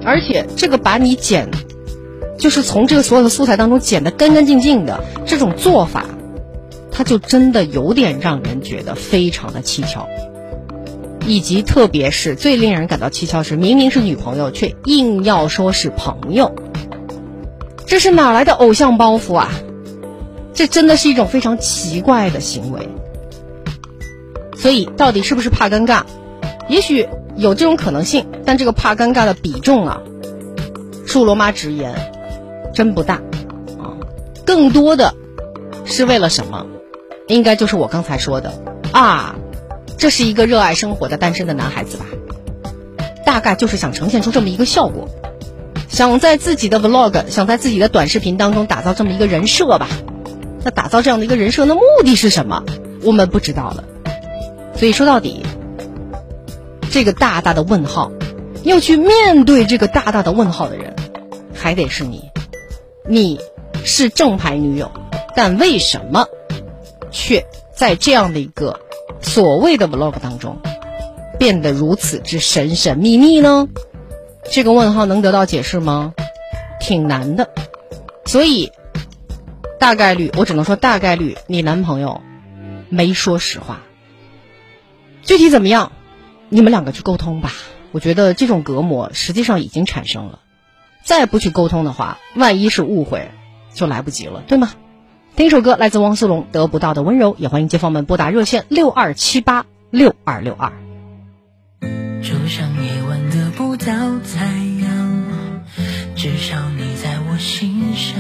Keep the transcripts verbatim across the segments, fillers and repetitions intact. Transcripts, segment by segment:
而且这个把你剪，就是从这个所有的素材当中剪得干干净净的这种做法，它就真的有点让人觉得非常的蹊跷。以及特别是最令人感到蹊跷是，明明是女朋友却硬要说是朋友，这是哪来的偶像包袱啊？这真的是一种非常奇怪的行为。所以到底是不是怕尴尬？也许有这种可能性，但这个怕尴尬的比重啊，恕罗妈直言真不大啊。更多的是为了什么？应该就是我刚才说的啊，这是一个热爱生活的单身的男孩子吧，大概就是想呈现出这么一个效果，想在自己的 vlog 想在自己的短视频当中打造这么一个人设吧。那打造这样的一个人设，那目的是什么？我们不知道了。所以说到底，这个大大的问号，要去面对这个大大的问号的人，还得是你。你是正牌女友，但为什么却在这样的一个所谓的 vlog 当中变得如此之神神秘秘呢？这个问号能得到解释吗？挺难的。所以大概率，我只能说大概率你男朋友没说实话。具体怎么样，你们两个去沟通吧。我觉得这种隔膜实际上已经产生了，再不去沟通的话，万一是误会就来不及了，对吗？听一首歌，来自汪苏泷，得不到的温柔。也欢迎街坊们拨打热线六二七八六二六二。 就像夜晚得不到太阳，至少你在我心上，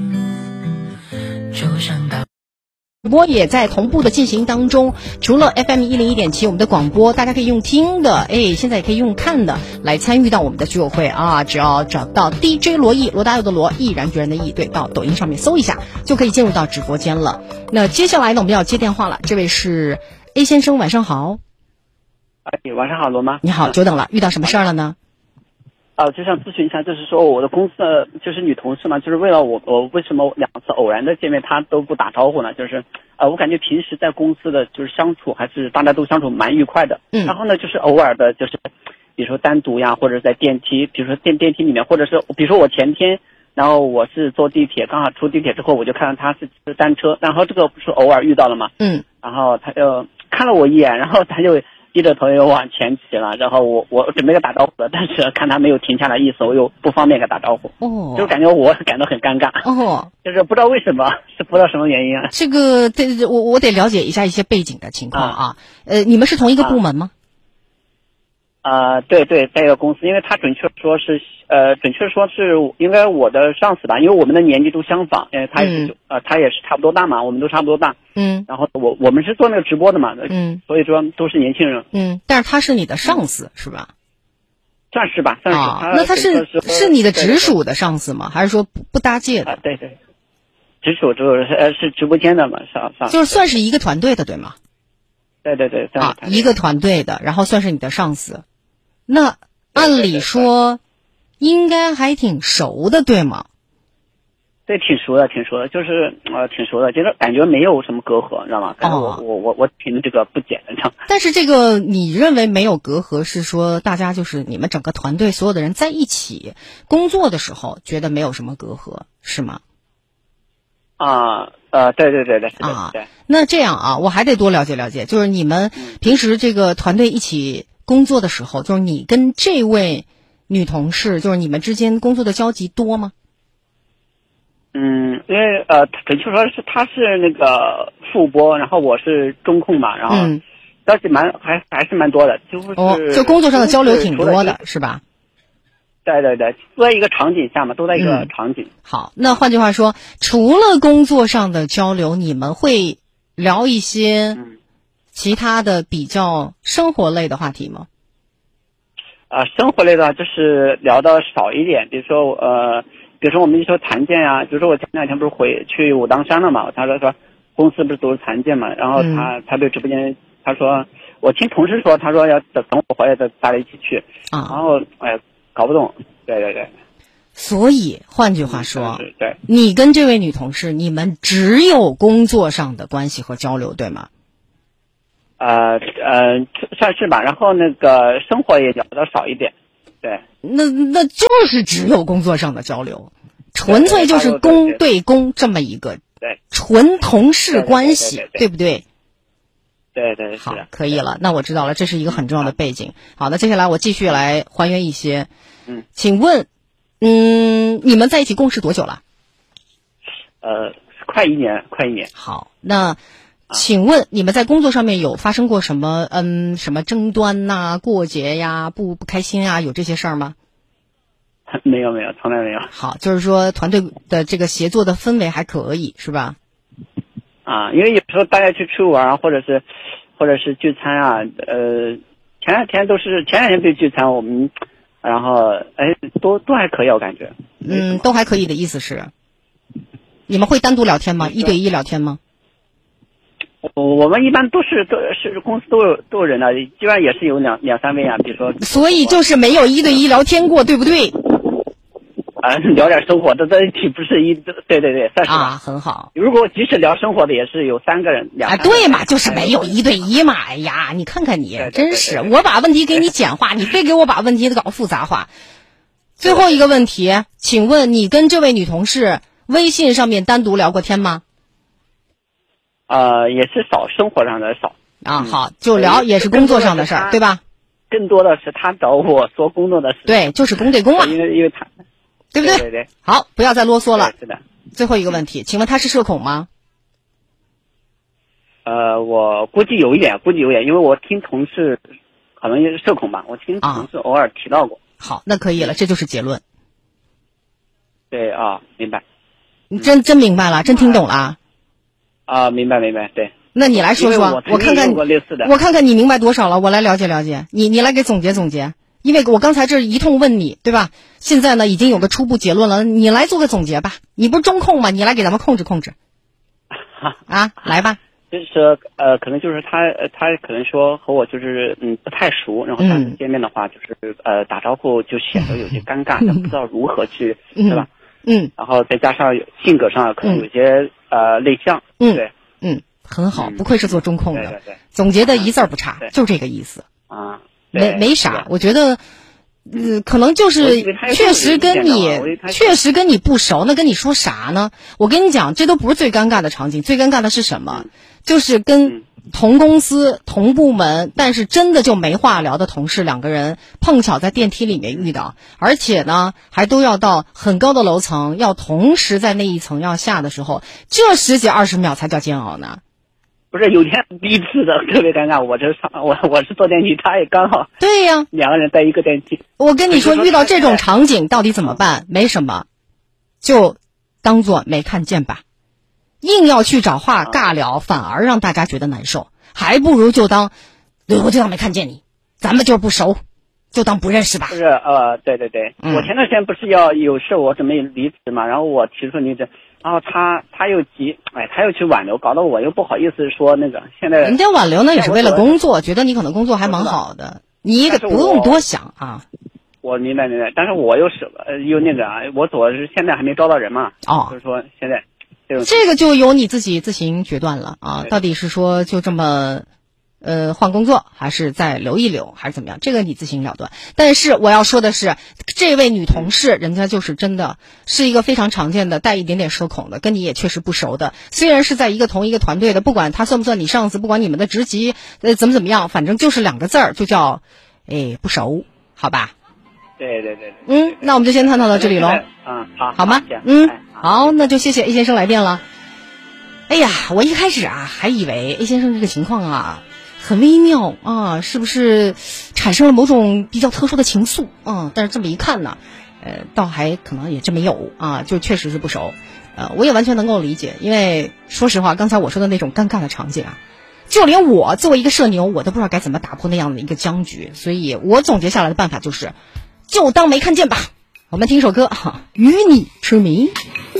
就像到直播也在同步的进行当中，除了 F M 一零一点七我们的广播，大家可以用听的，哎，现在也可以用看的来参与到我们的居委会啊！只要找到 D J 罗毅，罗大佑的罗，毅然决然的毅，对，到抖音上面搜一下就可以进入到直播间了。那接下来呢，我们要接电话了，这位是 A 先生，晚上好。 哎，晚上好，罗妈。 你好，久等了，遇到什么事儿了呢？ 啊，就想咨询一下，就是说我的公司的就是女同事嘛，就是为了我，我为什么两次偶然的见面她都不打招呼呢？就是呃，我感觉平时在公司的就是相处还是大家都相处蛮愉快的。嗯。然后呢，就是偶尔的，就是比如说单独呀，或者在电梯，比如说电电梯里面，或者是比如说我前天，然后我是坐地铁，刚好出地铁之后，我就看到她是骑单车，然后这个不是偶尔遇到了嘛。嗯。然后她就看了我一眼，然后她就低着头又往前骑了，然后我我准备给打招呼了，但是看他没有停下来意思，我又不方便给打招呼，哦，就感觉我感到很尴尬，哦，就是不知道为什么，是不知道什么原因啊。 这个对，我我得了解一下一些背景的情况啊。啊呃，你们是同一个部门吗？ 啊、呃，对对，在一个公司，因为他准确说是呃，准确说是应该我的上司吧，因为我们的年纪都相仿，因为他也是、嗯、呃，他也是差不多大嘛，我们都差不多大，嗯，然后我我们是做那个直播的嘛，嗯，所以说都是年轻人， 嗯，但是他是你的上司、嗯、是吧？ 算是吧，算是。 啊、那他是是你的直属的上司吗？还是说不不搭界的？ 啊，对对，直属就是呃是直播间的嘛，上上就是算是一个团队的，对吗？ 对对对， 啊，一个团队的，然后算是你的上司。那按理说应该还挺熟的，对吗？ 对，挺熟的，挺熟的，就是呃，挺熟的，就是感觉没有什么隔阂，你知道吗？但是我、哦、我我我凭这个不解的，你知道吗？ 但是这个你认为没有隔阂，是说大家就是你们整个团队所有的人在一起工作的时候觉得没有什么隔阂，是吗？ 啊呃，对对对对，是的，啊，对。 那这样啊，我还得多了解了解，就是你们平时这个团队一起工作的时候，就是你跟这位女同事，就是你们之间工作的交集多吗？ 嗯，因为呃，准确说是他是那个副播，然后我是中控嘛，然后交集蛮还还是蛮多的，就是、 哦，就工作上的交流挺多的，是吧？ 对对对，都在一个场景下嘛，都在一个场景。 嗯、好，那换句话说，除了工作上的交流，你们会聊一些其他的比较生活类的话题吗？ 啊、呃，生活类的就是聊的少一点，比如说呃。比如说我们一说团建啊，比如说我前两天不是回去武当山了嘛，他说说公司不是都是团建嘛，然后他、嗯、他对直播间他说我听同事说他说要等我回来的大家一起去啊，然后哎搞不懂，对对对。 所以换句话说， 嗯、对， 你跟这位女同事你们只有工作上的关系和交流，对吗？ 呃呃算是吧，然后那个生活也聊得少一点。 对， 那那就是只有工作上的交流，纯粹就是公对公这么一个对纯同事关系， 对对对对对不对？ 对对， 好，可以了，那我知道了，这是一个很重要的背景。好，那接下来我继续来还原一些。 嗯， 请问，嗯，你们在一起共事多久了？ 呃，快一年，快一年。 好，那请问你们在工作上面有发生过什么嗯什么争端呐、过节呀、不不开心啊，有这些事儿吗？ 没有没有，从来没有。 好，就是说团队的这个协作的氛围还可以，是吧？ 啊，因为有时候大家去出去玩啊，或者是或者是聚餐啊，呃，前两天都是前两天对聚餐，我们然后哎都都还可以，我感觉。 嗯，都还可以的意思是，你们会单独聊天吗？一对一聊天吗？ 我我们一般都是都是公司都有都有人的，基本上也是有两两三位啊，比如说。 所以就是没有一对一聊天过，对不对？ 啊，聊点生活，这在一起不是一对对对，算是吧。 啊，很好。 如果即使聊生活的，也是有三个人，两啊，对嘛，就是没有一对一嘛。哎呀，你看看你， 对对对真是，我把问题给你简化，你非给我把问题搞复杂化。最后一个问题，请问你跟这位女同事微信上面单独聊过天吗？ 呃，也是少，生活上的少。 啊，好，就聊也是工作上的事儿，对吧？ 更多的是他找我说工作的事。 对，就是公对公嘛。 因为因为他。 对不对？ 对对对。 好，不要再啰嗦了。 是的。 最后一个问题，请问他是社恐吗？ 呃，我估计有一点，估计有一点，因为我听同事，可能也是社恐吧，我听同事偶尔提到过。 啊、好，那可以了，这就是结论。 对啊，明白。 你真真明白了，真听懂了。 啊，明白明白，对。 那你来说说， 我, 我看看，我看看你明白多少了，我来了解了解。你你来给总结总结。因为我刚才这一通问你，对吧？现在呢已经有个初步结论了，你来做个总结吧。你不是中控吗？你来给咱们控制控制。啊，来吧。 就是呃，可能就是他他可能说和我就是嗯不太熟，然后当时见面的话，就是、嗯、呃打招呼就显得有些尴尬，但、嗯、不知道如何去， 嗯、 对吧？ 嗯。 然后再加上性格上可能有些、嗯、呃内向。 嗯。 对。 嗯，很好，不愧是做中控的。 对对对。 总结的一字不差，就这个意思。 啊。 没没啥，我觉得，呃，可能就是确实跟你确实跟你不熟，那跟你说啥呢？我跟你讲，这都不是最尴尬的场景，最尴尬的是什么？嗯、就是跟同公司、同部门，但是真的就没话聊的同事两个人碰巧在电梯里面遇到，而且呢还都要到很高的楼层，要同时在那一层要下的时候，这十几二十秒才叫煎熬呢。 不是有天第一次的特别尴尬，我这上我我是坐电梯，他也刚好对呀， 两个人在一个电梯。 我跟你说，遇到这种场景到底怎么办？没什么，就当做没看见吧。硬要去找话尬聊，反而让大家觉得难受，还不如就当对，我就当没看见你，咱们就是不熟，就当不认识吧。 不是呃，对对对， 嗯、 我前段时间不是要有事，我准备离职嘛，然后我提出离职。然后他他又急，哎，他又去挽留，搞得我又不好意思说那个。现在人家挽留呢也是为了工作，觉得你可能工作还蛮好的，你也不用多想啊。 我明白明白，但是我又是呃又那个啊，我主要是现在还没招到人嘛， 哦， 就是说现在这种这个就由你自己自行决断了啊，到底是说就这么。呃，换工作还是再留一留，还是怎么样？这个你自行了断。但是我要说的是，这位女同事，人家就是真的是一个非常常见的带一点点社恐的，跟你也确实不熟的。虽然是在一个同一个团队的，不管他算不算你上司，不管你们的职级呃怎么怎么样，反正就是两个字儿，就叫哎不熟，好吧？ 对对对对。 嗯，那我们就先探讨到这里喽。 嗯，好， 好吗？嗯，好，那就谢谢 A 先生来电了。哎呀，我一开始啊还以为 A 先生这个情况啊。很微妙啊，是不是产生了某种比较特殊的情愫啊？但是这么一看呢，呃，倒还可能也真没有啊，就确实是不熟。呃，我也完全能够理解，因为说实话，刚才我说的那种尴尬的场景啊，就连我作为一个社牛，我都不知道该怎么打破那样的一个僵局。所以我总结下来的办法就是，就当没看见吧。我们听首歌哈，与你痴迷。